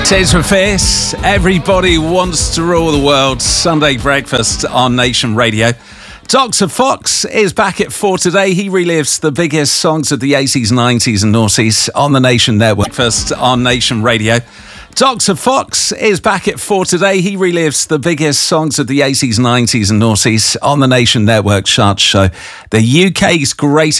Tears for Fears. Everybody wants to rule the world. Sunday breakfast on Nation Radio. Dr. Fox is back at 4 today. He relives the biggest songs of the 80s, 90s and noughties on the Nation Network. Breakfast on Nation Radio. Dr. Fox is back at 4 today. He relives the biggest songs of the 80s, 90s and noughties on the Nation Network chart show. The UK's greatest